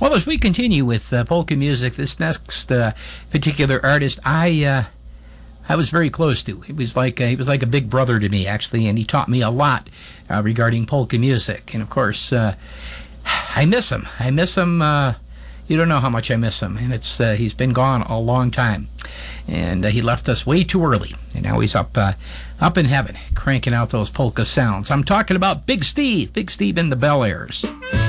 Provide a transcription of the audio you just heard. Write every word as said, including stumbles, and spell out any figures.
Well, as we continue with uh, polka music, this next uh, particular artist, I uh, I was very close to. He was like a, he was like a big brother to me, actually, and he taught me a lot uh, regarding polka music. And of course, uh, I miss him. I miss him. Uh, you don't know how much I miss him, and it's uh, he's been gone a long time, and uh, he left us way too early. And now he's up uh, up in heaven, cranking out those polka sounds. I'm talking about Big Steve, Big Steve and the Bel Airs.